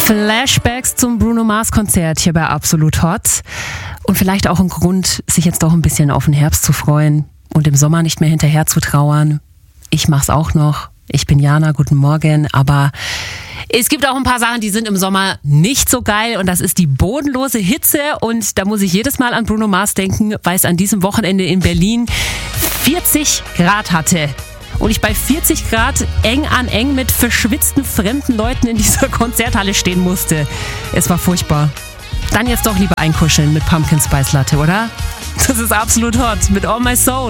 Flashbacks zum Bruno Mars Konzert hier bei Absolut Hot. Und vielleicht auch ein Grund, sich jetzt doch ein bisschen auf den Herbst zu freuen und im Sommer nicht mehr hinterher zu trauern. Ich mach's auch noch. Ich bin Jana, guten Morgen. Aber es gibt auch ein paar Sachen, die sind im Sommer nicht so geil. Und das ist die bodenlose Hitze. Und da muss ich jedes Mal an Bruno Mars denken, weil es an diesem Wochenende in Berlin 40 Grad hatte. Und ich bei 40 Grad eng an eng mit verschwitzten fremden Leuten in dieser Konzerthalle stehen musste. Es war furchtbar. Dann jetzt doch lieber einkuscheln mit Pumpkin Spice Latte, oder? Das ist Absolut Hot mit All My Soul.